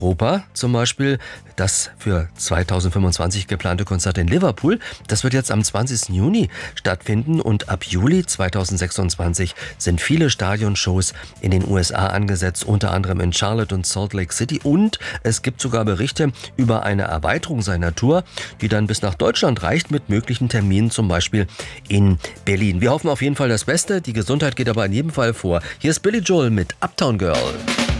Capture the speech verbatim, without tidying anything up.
Europa zum Beispiel, das für zweitausendfünfundzwanzig geplante Konzert in Liverpool, das wird jetzt am zwanzigsten Juni stattfinden und ab Juli zweitausendsechsundzwanzig sind viele Stadionshows in den U S A angesetzt, unter anderem in Charlotte und Salt Lake City, und es gibt sogar Berichte über eine Erweiterung seiner Tour, die dann bis nach Deutschland reicht mit möglichen Terminen, zum Beispiel in Berlin. Wir hoffen auf jeden Fall das Beste, die Gesundheit geht aber in jedem Fall vor. Hier ist Billy Joel mit Uptown Girl.